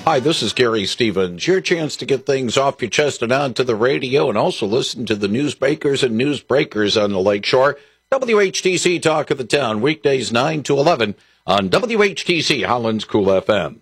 Hi, this is Gary Stevens. Your chance to get things off your chest and onto the radio, and also listen to the newsmakers and newsbreakers on the Lakeshore. WHTC Talk of the Town, weekdays 9 to 11 on WHTC Holland's Cool FM.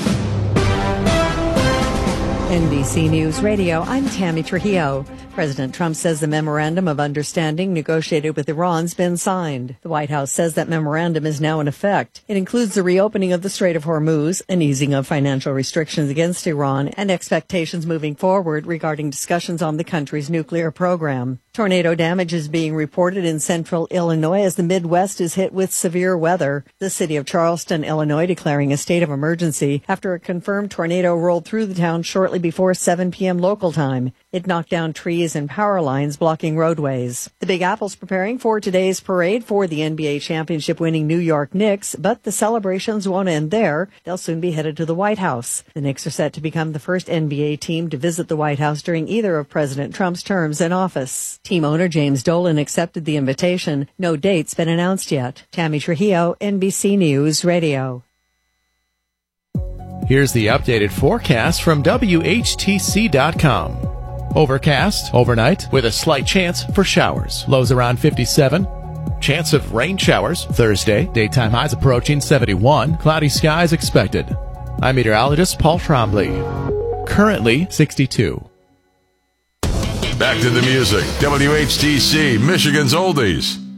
NBC News Radio, I'm Tammy Trujillo. President Trump says the memorandum of understanding negotiated with Iran's been signed. The White House says that memorandum is now in effect. It includes the reopening of the Strait of Hormuz, an easing of financial restrictions against Iran, and expectations moving forward regarding discussions on the country's nuclear program. Tornado damage is being reported in central Illinois as the Midwest is hit with severe weather. The city of Charleston, Illinois, declaring a state of emergency after a confirmed tornado rolled through the town shortly before 7 p.m. local time. It knocked down trees and power lines blocking roadways. The Big Apple's preparing for today's parade for the NBA championship-winning New York Knicks, but the celebrations won't end there. They'll soon be headed to the White House. The Knicks are set to become the first NBA team to visit the White House during either of President Trump's terms in office. Team owner James Dolan accepted the invitation. No date's been announced yet. Tammy Trujillo, NBC News Radio. Here's the updated forecast from WHTC.com. Overcast overnight with a slight chance for showers. Lows around 57. Chance of rain showers Thursday. Daytime highs approaching 71. Cloudy skies expected. I'm meteorologist Paul Trombley. Currently 62. Back to the music. WHTC, Michigan's Oldies.